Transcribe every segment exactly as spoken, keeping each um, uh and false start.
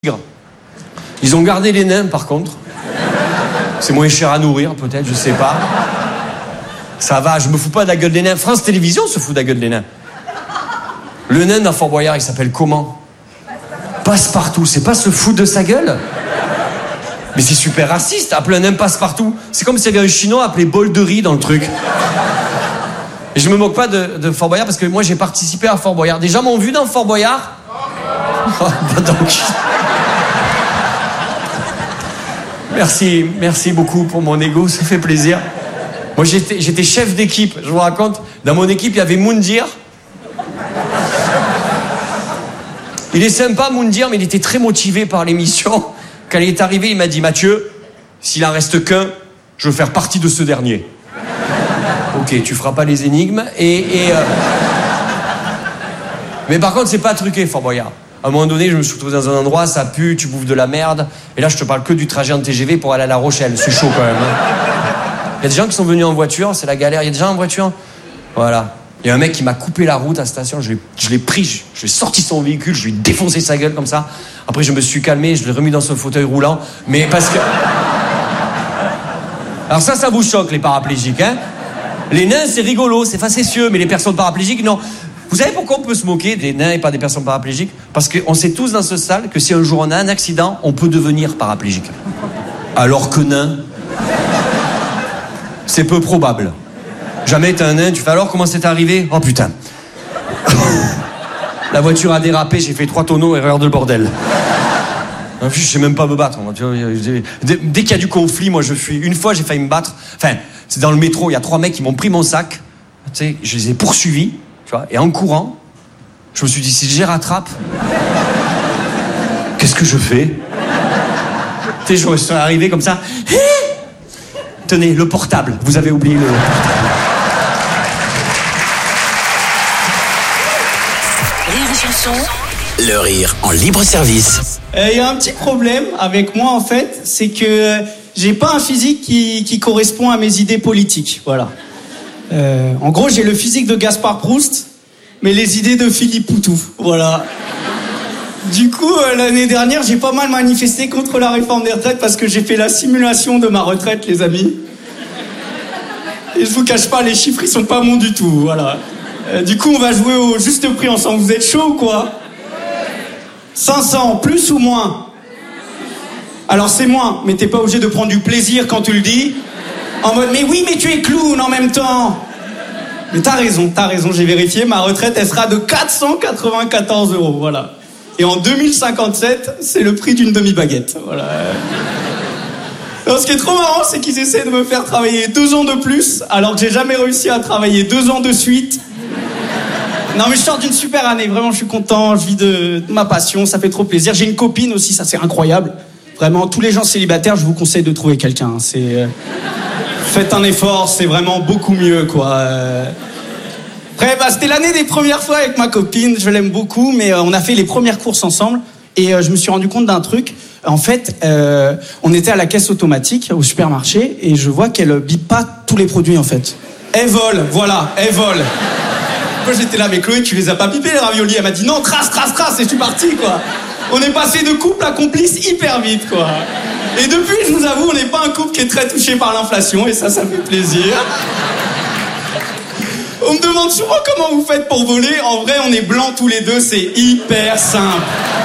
Ils ont gardé les nains par contre. C'est moins cher à nourrir peut-être, je sais pas. Ça va, je me fous pas de la gueule des nains. France Télévisions se fout de la gueule des nains. Le nain dans Fort Boyard, il s'appelle comment? Passe-partout, c'est pas se foutre de sa gueule? Mais c'est super raciste, appeler un nain passe-partout. C'est comme s'il y avait un chinois appelé bol de riz dans le truc. Et je me moque pas de, de Fort Boyard parce que moi j'ai participé à Fort Boyard. Des gens m'ont vu dans Fort Boyard? Oh, bah donc... Merci, merci beaucoup pour mon ego, ça fait plaisir. Moi j'étais, j'étais chef d'équipe, je vous raconte. Dans mon équipe, il y avait Moundir. Il est sympa, Moundir, mais il était très motivé par l'émission. Quand il est arrivé, il m'a dit « Mathieu, s'il en reste qu'un, je veux faire partie de ce dernier. » Ok, tu feras pas les énigmes. Et, et euh... Mais par contre, c'est pas truqué, Fort Boyard. À un moment donné, je me suis retrouvé dans un endroit, ça pue, tu bouffes de la merde. Et là, je te parle que du trajet en T G V pour aller à La Rochelle. C'est chaud quand même. Hein. Il y a des gens qui sont venus en voiture, c'est la galère. Il y a des gens en voiture. Voilà. Il y a un mec qui m'a coupé la route à la station. Je l'ai, je l'ai pris, je, je lui ai sorti son véhicule, je lui ai défoncé sa gueule comme ça. Après, je me suis calmé, je l'ai remis dans son fauteuil roulant. Mais parce que... Alors ça, ça vous choque, les paraplégiques, hein? Les nains, c'est rigolo, c'est facétieux, mais les personnes paraplégiques, non. Vous savez pourquoi on peut se moquer des nains et pas des personnes paraplégiques? Parce qu'on sait tous dans ce salle que si un jour on a un accident, on peut devenir paraplégique. Alors que nain, c'est peu probable. Jamais t'es un nain, tu fais alors comment c'est arrivé? Oh putain. La voiture a dérapé, j'ai fait trois tonneaux, erreur de bordel. En plus, je sais même pas me battre. Dès qu'il y a du conflit, moi je fuis. Une fois, j'ai failli me battre. Enfin, c'est dans le métro, il y a trois mecs qui m'ont pris mon sac. Tu sais, je les ai poursuivis. Tu vois, et en courant, je me suis dit, si je les rattrape, qu'est-ce que je fais? Tu sais, je suis arrivé comme ça. Tenez, le portable. Vous avez oublié le portable. Rire et chanson. Le rire en libre service. Il euh, y a un petit problème avec moi en fait, c'est que euh, j'ai pas un physique qui, qui correspond à mes idées politiques. Voilà. Euh, en gros, j'ai le physique de Gaspard Proust, mais les idées de Philippe Poutou. Voilà. Du coup, euh, l'année dernière, j'ai pas mal manifesté contre la réforme des retraites parce que j'ai fait la simulation de ma retraite, les amis. Et je vous cache pas, les chiffres, ils sont pas bons du tout. Voilà. Euh, du coup, on va jouer au juste prix ensemble. Vous êtes chaud ou quoi? cinq cents, plus ou moins? Alors c'est moins, mais t'es pas obligé de prendre du plaisir quand tu le dis. En mode, mais oui, mais tu es clown en même temps. Mais t'as raison, t'as raison, j'ai vérifié, ma retraite, elle sera de quatre cent quatre-vingt-quatorze euros, voilà. Et en deux mille cinquante-sept, c'est le prix d'une demi-baguette, voilà. Alors, ce qui est trop marrant, c'est qu'ils essaient de me faire travailler deux ans de plus, alors que j'ai jamais réussi à travailler deux ans de suite. Non, mais je sors d'une super année, vraiment, je suis content, je vis de, de ma passion, ça fait trop plaisir. J'ai une copine aussi, ça c'est incroyable. Vraiment, tous les gens célibataires, je vous conseille de trouver quelqu'un, c'est... Euh... Faites un effort, c'est vraiment beaucoup mieux, quoi. Euh... Après, bah, c'était l'année des premières fois avec ma copine, je l'aime beaucoup, mais euh, on a fait les premières courses ensemble, et euh, je me suis rendu compte d'un truc. En fait, euh, on était à la caisse automatique au supermarché, et je vois qu'elle bip pas tous les produits, en fait. Elle vole, voilà, elle vole. Moi, j'étais là, mais Chloé, tu les as pas pipés, les raviolis? Elle m'a dit, non, trace, trace, trace, et je suis parti, quoi. On est passé de couple à complice hyper vite, quoi. Et depuis, je vous avoue, on n'est pas un couple qui est très touché par l'inflation, et ça, ça fait plaisir. On me demande souvent comment vous faites pour voler. En vrai, on est blancs tous les deux, c'est hyper simple.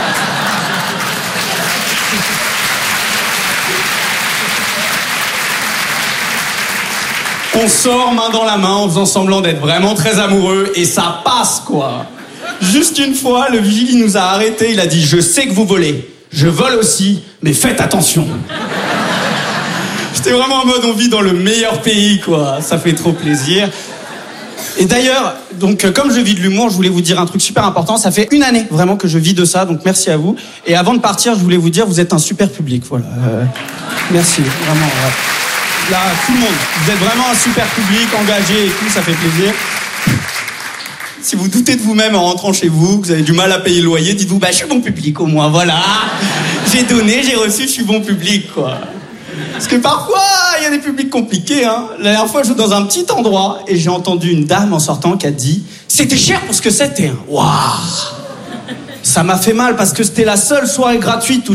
On sort main dans la main en faisant semblant d'être vraiment très amoureux, et ça passe, quoi. Juste une fois, le vigile il nous a arrêtés, il a dit « Je sais que vous volez, je vole aussi, mais faites attention !» J'étais vraiment en mode, on vit dans le meilleur pays, quoi. Ça fait trop plaisir. Et d'ailleurs, donc comme je vis de l'humour, je voulais vous dire un truc super important. Ça fait une année vraiment que je vis de ça, donc merci à vous. Et avant de partir, je voulais vous dire, vous êtes un super public, voilà. Euh, merci, vraiment. Ouais. Là, tout le monde, vous êtes vraiment un super public, engagé et tout, ça fait plaisir. Si vous doutez de vous-même en rentrant chez vous, que vous avez du mal à payer le loyer, dites-vous, bah je suis bon public au moins, voilà. J'ai donné, j'ai reçu, je suis bon public, quoi. Parce que parfois, il y a des publics compliqués, hein. La dernière fois, je suis dans un petit endroit et j'ai entendu une dame en sortant qui a dit « C'était cher pour ce que c'était, hein. Waouh !» Ça m'a fait mal parce que c'était la seule soirée gratuite où